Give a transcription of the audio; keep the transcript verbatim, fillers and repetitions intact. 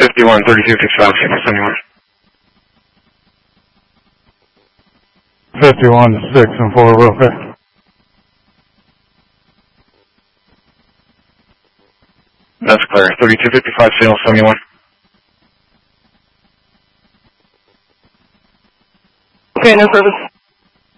fifty-one, thirty-two fifty-five, seventy-one. fifty-one to six and four, okay. That's clear. thirty-two fifty-five, Seattle seventy-one. Okay, no service.